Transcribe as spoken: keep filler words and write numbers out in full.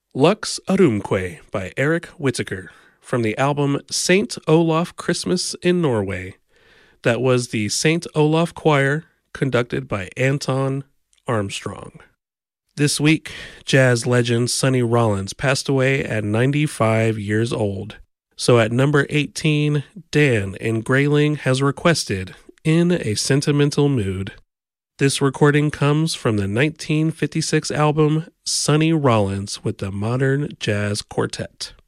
Lux Arumque by Eric Whittaker from the album Saint Olaf Christmas in Norway. That was the Saint Olaf Choir, conducted by Anton Armstrong. This week, jazz legend Sonny Rollins passed away at ninety-five years old. So at number eighteen, Dan in Grayling has requested In a Sentimental Mood. This recording comes from the nineteen fifty-six album Sonny Rollins with the Modern Jazz Quartet.